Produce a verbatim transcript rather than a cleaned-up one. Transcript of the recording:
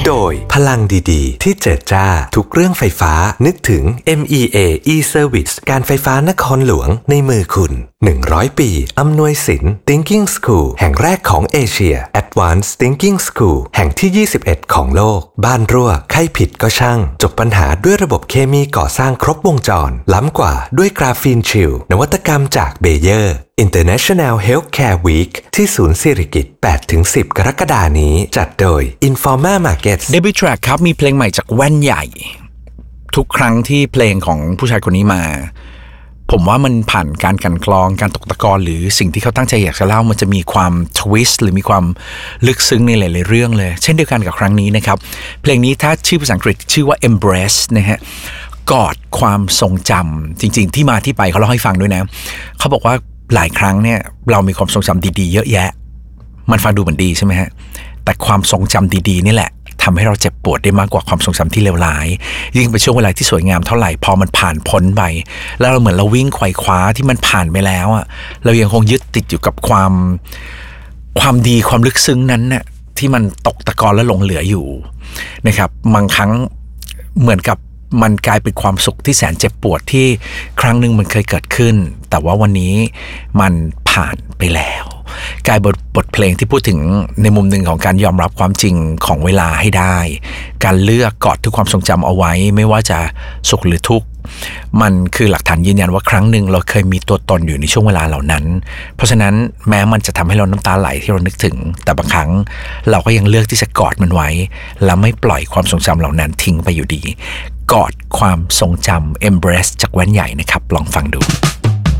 โดยพลังดีๆที่เจิดจ้าทุกเรื่องไฟฟ้านึกถึง เอ็ม อี เอ e-Service การไฟฟ้านครหลวงในมือคุณหนึ่งร้อยปีอำนวยสิน Thinking School แห่งแรกของเอเชีย Advanced Thinking School แห่งที่ยี่สิบเอ็ดของโลกบ้านรั่วใครผิดก็ช่างจบปัญหาด้วยระบบเคมีก่อสร้างครบวงจรล้ำกว่าด้วยกราฟีนชิลนวัตกรรมจากเบเยอร์ International Healthcare Week ที่ศูนย์สิริกิติ์ แปดถึงสิบ กรกฎาคมนี้จัดโดย Informa Markets Debut Track ครับมีเพลงใหม่จากแว่นใหญ่ทุกครั้งที่เพลงของผู้ชายคนนี้มาผมว่ามันผ่านการกันกรองการตกตะกอนหรือสิ่งที่เขาตั้งใจอยากจะเล่ามันจะมีความทวิสต์หรือมีความลึกซึ้งในหลายๆเรื่องเลยเช่นเดียวกันกับครั้งนี้นะครับเพลงนี้ถ้าชื่อภาษาอังกฤษชื่อว่า Embrace นะฮะกอดความทรงจำจริงๆที่มาที่ไปเขาเล่าให้ฟังด้วยนะเขาบอกว่าหลายครั้งเนี่ยเรามีความทรงจำดีๆเยอะแยะมันฟังดูเหมือนดีใช่ไหมฮะแต่ความทรงจำดีๆนี่แหละทำให้เราเจ็บปวดได้มากกว่าความทรงจำที่เลวร้ายยิ่งเป็นช่วงเวลาที่สวยงามเท่าไหร่พอมันผ่านพ้นไปแล้วเราเหมือนเราวิ่งไขว่คว้าที่มันผ่านไปแล้วอ่ะเรายังคงยึดติดอยู่กับความความดีความลึกซึ้งนั้นน่ะที่มันตกตะกอนและหลงเหลืออยู่นะครับบางครั้งเหมือนกับมันกลายเป็นความสุขที่แสนเจ็บปวดที่ครั้งหนึ่งมันเคยเกิดขึ้นแต่ว่าวันนี้มันผ่านไปแล้วกลายบทบทเพลงที่พูดถึงในมุมหนึ่งของการยอมรับความจริงของเวลาให้ได้การเลือกกอดทุกความทรงจำเอาไว้ไม่ว่าจะสุขหรือทุกข์มันคือหลักฐานยืนยันว่าครั้งหนึ่งเราเคยมีตัวตนอยู่ในช่วงเวลาเหล่านั้นเพราะฉะนั้นแม้มันจะทำให้เราน้ำตาไหลที่เรานึกถึงแต่บางครั้งเราก็ยังเลือกที่จะกอดมันไว้และไม่ปล่อยความทรงจำเหล่านั้นทิ้งไปอยู่ดีกอดความทรงจำ Embrace จากแว่นใหญ่นะครับลองฟังดู